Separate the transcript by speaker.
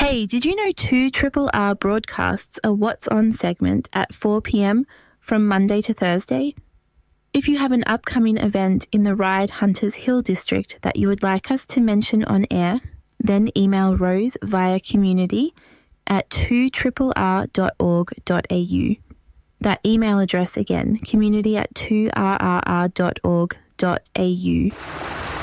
Speaker 1: Hey, did you know 2RRR broadcasts a What's On segment at 4 p.m. from Monday to Thursday? If you have an upcoming event in the Ryde Hunters Hill district that you would like us to mention on air, then email Rose via community@2rrr.org.au. That email address again, community@2rrr.org.au.